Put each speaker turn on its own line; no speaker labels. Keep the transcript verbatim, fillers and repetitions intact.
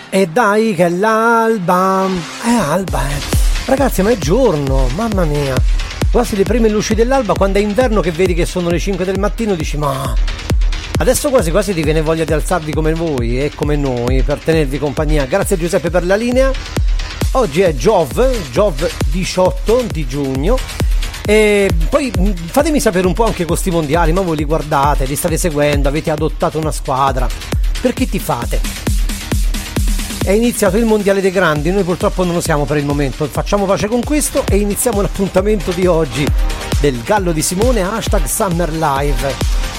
E dai che è l'alba, è alba, eh. Ragazzi, ma è giorno, mamma mia. Quasi le prime luci dell'alba, quando è inverno che vedi che sono le cinque del mattino, dici ma adesso quasi quasi ti viene voglia di alzarvi come voi e come noi per tenervi compagnia. Grazie Giuseppe per la linea. Oggi è Giove, Giove diciotto di giugno. E poi fatemi sapere un po' anche con sti mondiali, ma voi li guardate, li state seguendo, avete adottato una squadra, per chi tifate? È iniziato il mondiale dei grandi, noi purtroppo non lo siamo per il momento, facciamo pace con questo e iniziamo l'appuntamento di oggi del Gallo di Simone hashtag Summer Live.